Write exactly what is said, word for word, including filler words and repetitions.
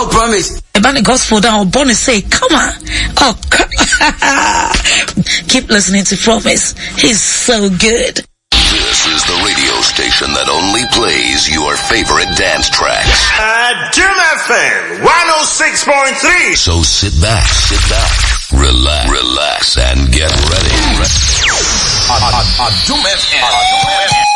Oh, promise. About the gospel down, Bonnie say, come on. Oh, come keep listening to Promise. He's so good. This is the radio station that only plays your favorite dance tracks. Uh, Doom F M, one oh six point three. So sit back, sit back, relax, relax, and get ready. Doom F M.